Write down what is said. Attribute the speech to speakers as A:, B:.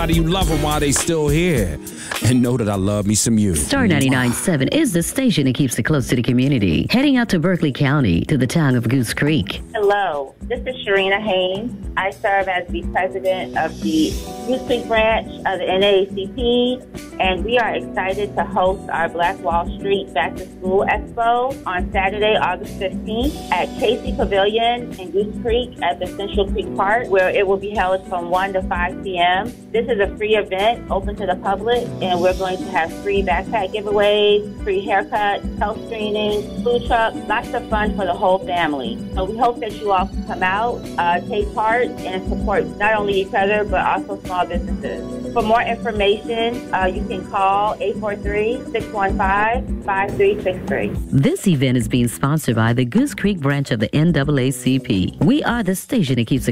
A: You love them while they still here. And know that I love me some you.
B: Star 99.7 is the station that keeps it close to the community. Heading out to Berkeley County, to the town of Goose Creek.
C: Hello, this is Sharina Haynes. I serve as the president of the Goose Creek branch of the NAACP, and we are excited to host our Black Wall Street Back to School Expo on Saturday, August 15th at Casey Pavilion in Goose Creek at the Central Creek Park, where it will be held from 1 to 5 p.m. This is a free event open to the public, and we're going to have free backpack giveaways, free haircuts, health screening, food trucks, lots of fun for the whole family. So we hope that you all can come out, take part, and support not only each other, but also small businesses. For more information, you can call 843-615-5363.
B: This event is being sponsored by the Goose Creek branch of the NAACP. We are the station that keeps